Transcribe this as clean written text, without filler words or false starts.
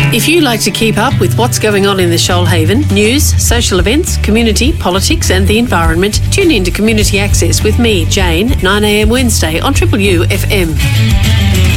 If you like to keep up with what's going on in the Shoalhaven, news, social events, community, politics and the environment, tune in to Community Access with me, Jane, 9am Wednesday on Triple U FM.